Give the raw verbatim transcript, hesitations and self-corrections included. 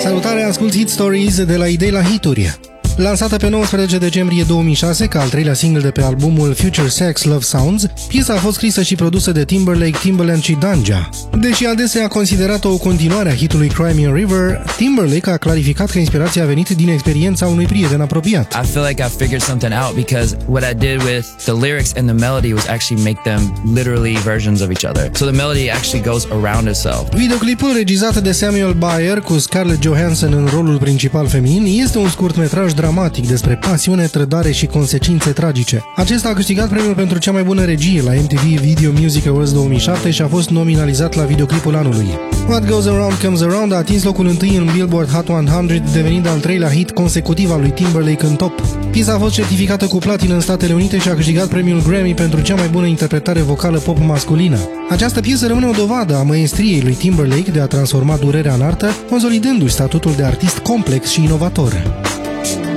Salutare, ascult Hit Stories de la Idei la Hituri. Lansată pe nouăsprezece decembrie două mii șase ca al treilea single de pe albumul Future Sex Love Sounds, piesa a fost scrisă și produsă de Timberlake, Timbaland și Danja. Deși adesea a considerată o continuare a hitului Cry Me a River, Timberlake a clarificat că inspirația a venit din experiența unui prieten apropiat. I feel like I figured something out because what I did with the lyrics and the melody was actually make them literally versions of each other. So the melody actually goes around itself. Videoclipul regizat de Samuel Bayer cu Scarlett Johansson în rolul principal feminin este un scurtmetraj dramatic despre pasiune, trădare și consecințe tragice. Acesta a câștigat premiul pentru cea mai bună regie la M T V Video Music Awards două mii șapte și a fost nominalizat la videoclipul anului. What Goes Around Comes Around a atins locul întâi în Billboard Hot o sută, devenind al treilea hit consecutiv al lui Timberlake în top. Piesa a fost certificată cu platină în Statele Unite și a câștigat premiul Grammy pentru cea mai bună interpretare vocală pop masculină. Această piesă rămâne o dovadă a măestriei lui Timberlake de a transforma durerea în artă, consolidându-și statutul de artist complex și inovator.